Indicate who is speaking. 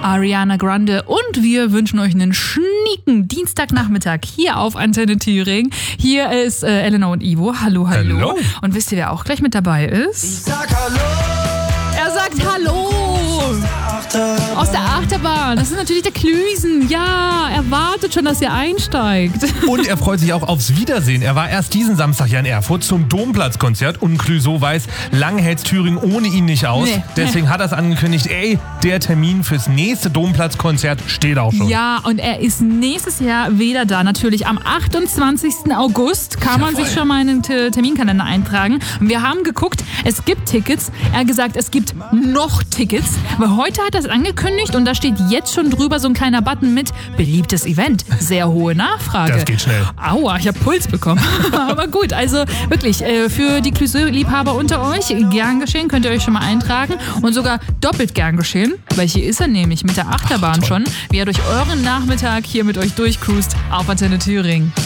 Speaker 1: Ariana Grande und wir wünschen euch einen schnieken Dienstagnachmittag hier auf Antenne Thüringen. Hier ist Elena und Ivo. Hallo, hallo.
Speaker 2: Hallo.
Speaker 1: Und wisst ihr, wer auch gleich mit dabei ist?
Speaker 3: Ich sag Hallo.
Speaker 1: Er sagt Hallo. Aus der Achterbahn. Das ist natürlich der Klüsen. Ja, er wartet schon, dass ihr einsteigt.
Speaker 2: Und er freut sich auch aufs Wiedersehen. Er war erst diesen Samstag ja in Erfurt zum Domplatzkonzert und Clouseau weiß, lang hält's Thüringen ohne ihn nicht aus.
Speaker 1: Nee.
Speaker 2: Deswegen hat er es angekündigt, der Termin fürs nächste Domplatzkonzert steht auch schon.
Speaker 1: Ja, und er ist nächstes Jahr wieder da. Natürlich am 28. August kann man sich schon mal in den Terminkalender eintragen. Und wir haben geguckt, es gibt Tickets. Er hat gesagt, es gibt noch Tickets. Aber heute hat er es angekündigt und da steht jetzt schon drüber so ein kleiner Button mit beliebtes Event. Sehr hohe Nachfrage.
Speaker 2: Das geht schnell.
Speaker 1: Aua, ich habe Puls bekommen. Aber gut, also wirklich, für die Clouseau-Liebhaber unter euch, gern geschehen, könnt ihr euch schon mal eintragen. Und sogar doppelt gern geschehen, weil hier ist er nämlich mit der Achterbahn schon, wie er durch euren Nachmittag hier mit euch durchcruist auf Antenne Thüringen.